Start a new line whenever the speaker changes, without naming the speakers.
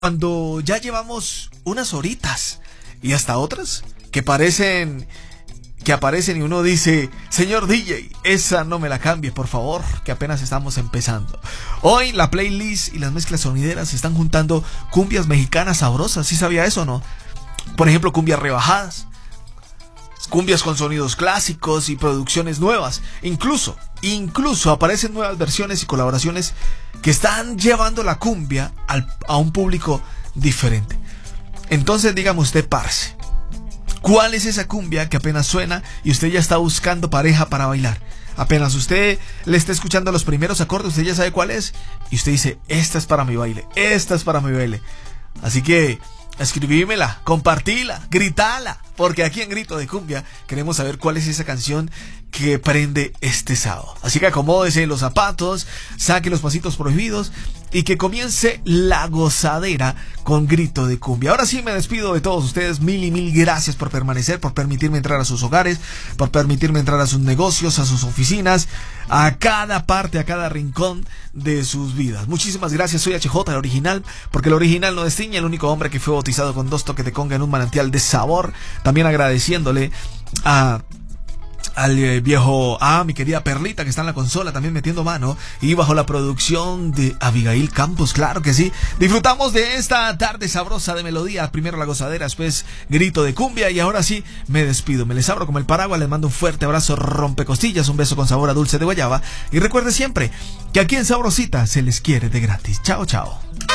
Cuando ya llevamos unas horitas y hasta otras que aparecen y uno dice: señor DJ, esa no me la cambie, por favor, que apenas estamos empezando. Hoy la playlist y las mezclas sonideras se están juntando cumbias mexicanas sabrosas. ¿Sí sabía eso o no? Por ejemplo, cumbias rebajadas, cumbias con sonidos clásicos y producciones nuevas. Incluso aparecen nuevas versiones y colaboraciones que están llevando la cumbia a un público diferente. Entonces dígame usted, parce, ¿cuál es esa cumbia que apenas suena y usted ya está buscando pareja para bailar? Apenas usted le está escuchando los primeros acordes, usted ya sabe cuál es y usted dice: esta es para mi baile, esta es para mi baile. Así que escribímela, compartila, gritala, porque aquí en Grito de Cumbia queremos saber cuál es esa canción que prende este sábado. Así que acomódese los zapatos, saque los pasitos prohibidos y que comience la gozadera con Grito de Cumbia. Ahora sí me despido de todos ustedes. Mil gracias por permanecer, por permitirme entrar a sus hogares, por permitirme entrar a sus negocios, a sus oficinas, a cada parte, a cada rincón de sus vidas. Muchísimas gracias. Soy HJ, el original, porque el original no destiña, el único hombre que fue bautizado con 2 toques de conga en un manantial de sabor. También agradeciéndole al viejo, mi querida Perlita, que está en la consola también metiendo mano, y bajo la producción de Abigail Campos. Claro que sí, disfrutamos de esta tarde sabrosa de melodía. Primero la gozadera, después Grito de Cumbia, y ahora sí me despido, me les abro como el paraguas, les mando un fuerte abrazo rompecostillas, un beso con sabor a dulce de guayaba, y recuerde siempre que aquí en Sabrosita se les quiere de gratis. Chao, chao.